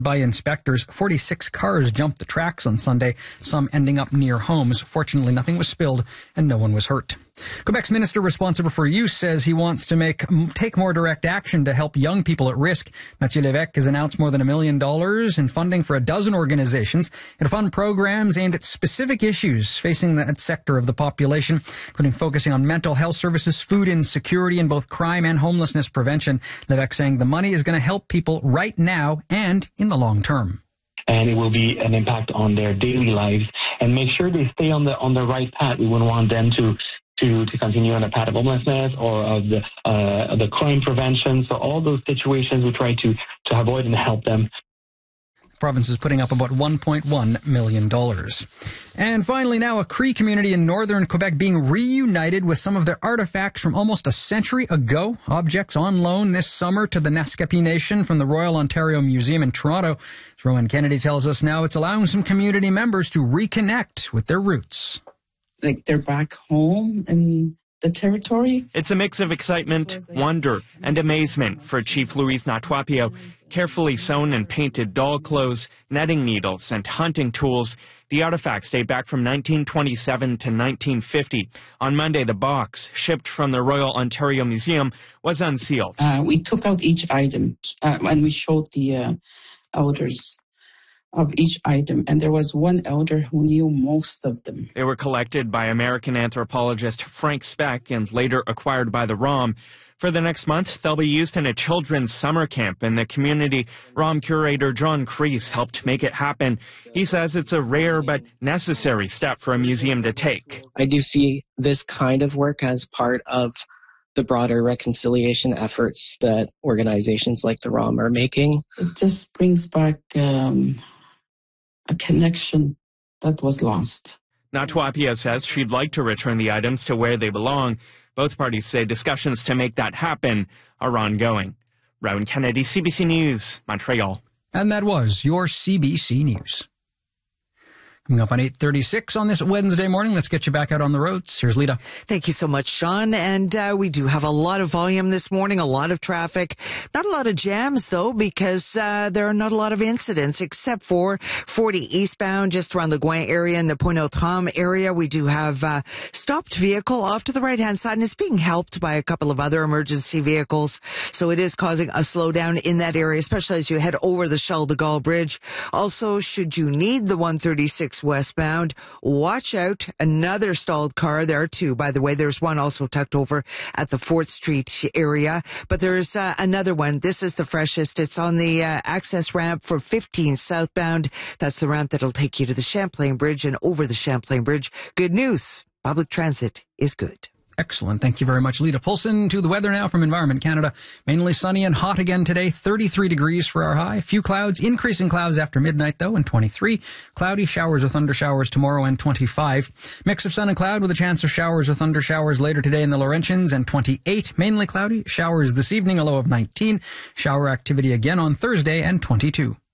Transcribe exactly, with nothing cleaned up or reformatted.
by inspectors. forty-six cars jumped the tracks on Sunday, some ending up near homes. Fortunately, nothing was spilled and no one was hurt. Quebec's minister responsible for youth says he wants to make take more direct action to help young people at risk. Mathieu Lévesque has announced more than a million dollars in funding for a dozen organizations to fund programs aimed at specific issues facing that sector of the population, including focusing on mental health services, food insecurity, and both crime and homelessness prevention. Lévesque saying the money is going to help people right now and in the long term. And it will be an impact on their daily lives and make sure they stay on the on the right path. We wouldn't want them to to, to continue on the path of homelessness or of the uh, the crime prevention. So all those situations we try to, to avoid and help them. The province is putting up about one point one million dollars. And finally now, a Cree community in northern Quebec being reunited with some of their artifacts from almost a century ago. Objects on loan this summer to the Naskapi Nation from the Royal Ontario Museum in Toronto. As Rowan Kennedy tells us now, it's allowing some community members to reconnect with their roots. Like they're back home in the territory. It's a mix of excitement, wonder, and amazement for Chief Louise Natuapio. Carefully sewn and painted doll clothes, netting needles, and hunting tools. The artifacts date back from nineteen twenty-seven to nineteen fifty. On Monday, the box, shipped from the Royal Ontario Museum, was unsealed. Uh, we took out each item uh, and we showed the uh, elders of each item, and there was one elder who knew most of them. They were collected by American anthropologist Frank Speck and later acquired by the R O M. For the next month, they'll be used in a children's summer camp in the community. R O M curator John Kreese helped make it happen. He says it's a rare but necessary step for a museum to take. I do see this kind of work as part of the broader reconciliation efforts that organizations like the R O M are making. It just brings back um, a connection that was lost. Natuapio says she'd like to return the items to where they belong. Both parties say discussions to make that happen are ongoing. Rowan Kennedy, C B C News, Montreal. And that was your C B C News. Coming up on eight thirty-six on this Wednesday morning, let's get you back out on the roads. Here's Lita. Thank you so much, Sean. And uh, we do have a lot of volume this morning, a lot of traffic. Not a lot of jams, though, because uh, there are not a lot of incidents, except for forty eastbound, just around the Gouin area and the Pointe-aux-Trembles area. We do have a stopped vehicle off to the right-hand side, and it's being helped by a couple of other emergency vehicles. So it is causing a slowdown in that area, especially as you head over the Charles de Gaulle Bridge. Also, should you need the one thirty-six westbound, watch out. Another stalled car. There are two, by the way. There's one also tucked over at the fourth Street area, but there's uh, another one. This is the freshest. It's on the uh, access ramp for fifteen southbound. That's the ramp that'll take you to the Champlain Bridge and over the Champlain Bridge. Good news. Public transit is good. Excellent. Thank you very much, Lita Poulsen. To the weather now from Environment Canada. Mainly sunny and hot again today. thirty-three degrees for our high. Few clouds. Increasing clouds after midnight, though, and twenty-three. Cloudy showers or thunder showers tomorrow, and twenty-five. Mix of sun and cloud with a chance of showers or thunder showers later today in the Laurentians, and twenty-eight. Mainly cloudy. Showers this evening, a low of nineteen. Shower activity again on Thursday, and twenty-two.